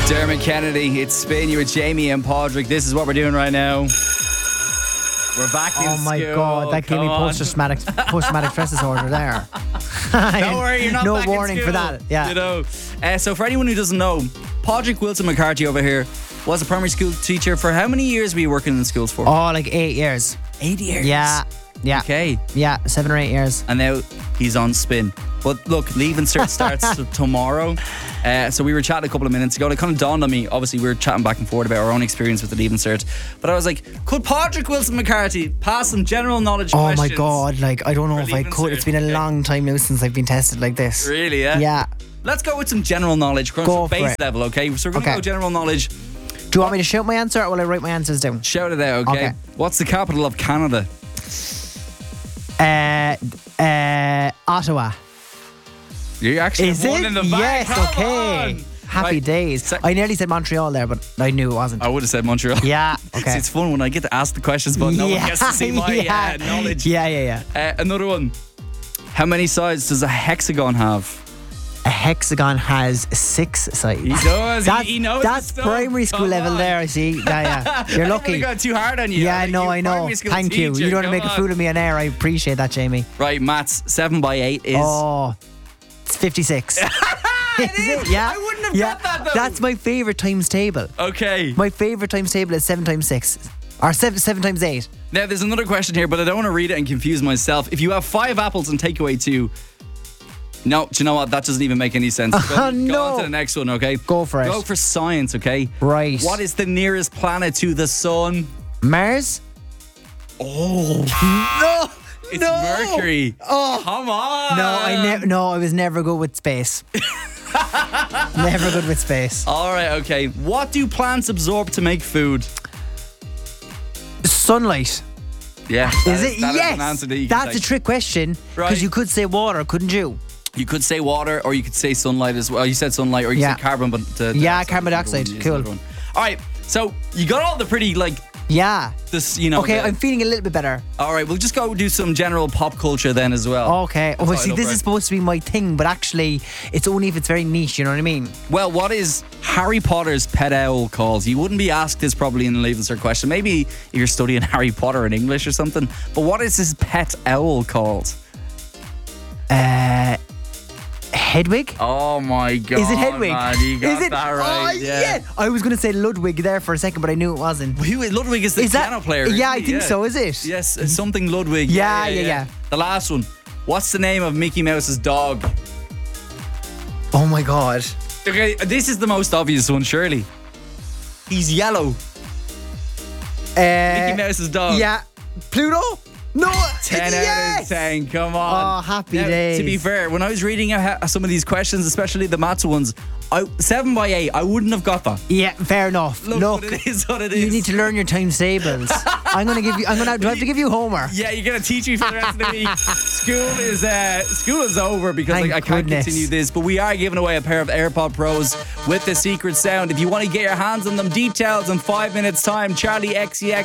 Dermot Kennedy, it's Spin. You with Jamie and Padraig. This is what we're doing right now. We're back in Oh my school. God, that gave me Come on. post-traumatic stress disorder there. Don't worry, you're not no back in warning for school, that. Yeah. You know. So for anyone who doesn't know, Padraig Wilson McCarthy over here was a primary school teacher. For how many years were you working in schools for? Oh, like 8 years. 8 years. Yeah. Okay. Yeah, 7 or 8 years. And now he's on Spin. But look, Leaving Cert starts tomorrow. So we were chatting a couple of minutes ago. It kind of dawned on me. Obviously, we were chatting back and forth about our own experience with the Leaving Cert. But I was like, could Padraig Wilson McCarthy pass some general knowledge Oh questions? my God, like I don't know for if I Leaving could. Cert? It's been a Okay. long time now since I've been tested like this. Really, yeah? Yeah. Let's go with some general knowledge. Go From for base it. level, okay? So we're going to Okay. go general knowledge. Do you want me to shout my answer or will I write my answers down? Shout it out, okay? Okay. What's the capital of Canada? Ottawa. You actually Is have one it? in the back. Yes, Come okay. on. Happy Right. days. So- I nearly said Montreal there, but I knew it wasn't. I would have said Montreal. Yeah, okay. See, it's fun when I get to ask the questions, but no one gets to see my knowledge. Yeah. Another one. How many sides does a hexagon have? A hexagon has 6 sides. He does. That's, he knows that's his stuff. primary school Come level on. there, I see. Yeah. You're I lucky. would've gone too hard on you. Yeah, Like, no, you're I a know. primary school Thank you. teacher. You don't want to Come make a on. fool of me on air. I appreciate that, Jamie. Right, maths. 7 by 8 is. Oh, it's 56. It is. Yeah. I wouldn't have yeah. got that though. That's my favourite times table. Okay. My favourite times table is 7 times 6. Or 7 times 8. Now, there's another question here, but I don't want to read it and confuse myself. If you have 5 apples and take away 2. No, do you know what? That doesn't even make any sense. Go No. on to the next one, okay? Go for it. Go for science, okay? Right. What is the nearest planet to the sun? Mars? Oh. No. It's no. Mercury. Oh. Come on. No, I was never good with space. Never good with space. All right, okay. What do plants absorb to make food? Sunlight. Yeah. Is it? That is Yes. an answer that you can That's a take. trick question. Because Right. you could say water, couldn't you? You could say water, or you could say sunlight as well. You said sunlight, or you Yeah. said carbon, but Yeah, carbon dioxide. Cool. All right, so you got all the pretty Yeah. this, you know. Okay, the- I'm feeling a little bit better. all right, we'll just go do some general pop culture then as well. Okay. Oh, That's see, all this right. is supposed to be my thing, but actually, it's only if it's very niche, you know what I mean? Well, what is Harry Potter's pet owl called? You wouldn't be asked this probably in the Leaving Cert question. Maybe if you're studying Harry Potter in English or something. But what is his pet owl called? Hedwig? Oh my god! Is it Hedwig? Man, you got is it? that right? Oh, yeah. I was going to say Ludwig there for a second, but I knew it wasn't. Ludwig is the Is that- piano player. Yeah, isn't I he? think so, is it? Yes, it's something Ludwig. Yeah. The last one. What's the name of Mickey Mouse's dog? Oh my God. Okay, this is the most obvious one, surely. He's yellow. Mickey Mouse's dog. Yeah. Pluto? No. 10 out of yes! 10, come on. Oh, happy Now, days. To be fair, when I was reading out some of these questions, especially the maths ones, 7 by 8, I wouldn't have got that. Yeah, fair enough. Look, what it is, what it is. You need to learn your times tables. do I have to give you homework? Yeah, you're gonna teach me for the rest of the week. School is over because Thank I can't goodness. continue this. But we are giving away a pair of AirPod Pros with the secret sound. If you want to get your hands on them, details in 5 minutes time. Charlie XCX